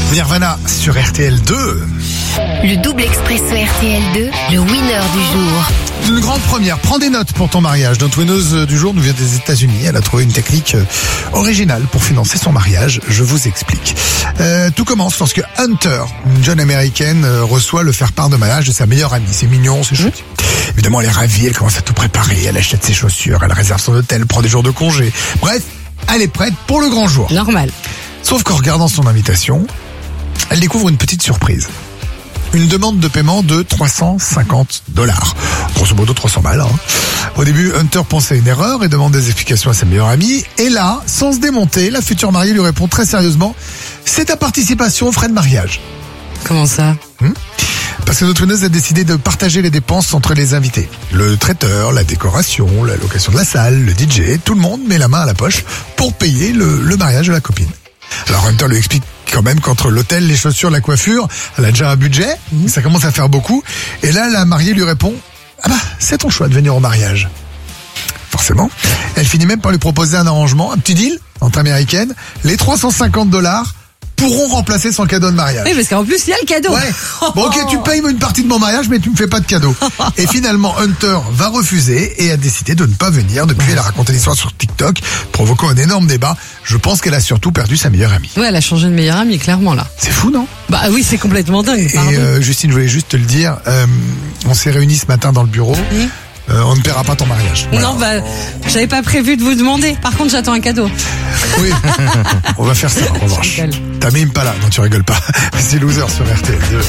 Nirvana sur RTL2. Le double expresso RTL2, le winner du jour. Une grande première. Prends des notes pour ton mariage. Notre winneuse du jour nous vient des États-Unis. Elle a trouvé une technique originale pour financer son mariage. Je vous explique. Tout commence lorsque Hunter, une jeune américaine, reçoit le faire-part de mariage de sa meilleure amie. C'est mignon, c'est chouette. Évidemment, elle est ravie. Elle commence à tout préparer. Elle achète ses chaussures. Elle réserve son hôtel. Prend des jours de congé. Bref, elle est prête pour le grand jour. Normal. Sauf qu'en regardant son invitation, elle découvre une petite surprise. Une demande de paiement de $350. Grosso modo 300 balles. Au début, Hunter pense à une erreur et demande des explications à sa meilleure amie. Et là, sans se démonter, la future mariée lui répond très sérieusement: c'est ta participation aux frais de mariage. Comment ça? Parce que notre winneuse a décidé de partager les dépenses entre les invités. Le traiteur, la décoration, la location de la salle, le DJ, tout le monde met la main à la poche pour payer le mariage de la copine. Alors Hunter lui explique quand même qu'entre l'hôtel, les chaussures, la coiffure, elle a déjà un budget, ça commence à faire beaucoup. Et là, la mariée lui répond: ah bah, c'est ton choix de venir au mariage. Forcément. Elle finit même par lui proposer un arrangement, un petit deal entre américaines. Les $350 pourront remplacer son cadeau de mariage. Oui, parce qu'en plus, il y a le cadeau. Ouais. Bon, ok, tu payes une partie de mon mariage, mais tu me fais pas de cadeau. Et finalement, Hunter va refuser et a décidé de ne pas venir. Depuis, elle a raconté l'histoire sur TikTok, provoquant un énorme débat. Je pense qu'elle a surtout perdu sa meilleure amie. Ouais, elle a changé de meilleure amie, clairement, là. C'est fou, non? Bah oui, c'est complètement dingue. Et Justine, je voulais juste te le dire, on s'est réunis ce matin dans le bureau. On ne paiera pas ton mariage. Voilà. Non, bah, j'avais pas prévu de vous demander. Par contre, j'attends un cadeau. Oui, on va faire ça en revanche. rigole. T'as même pas là, non tu rigoles pas. C'est Loser sur RTL2.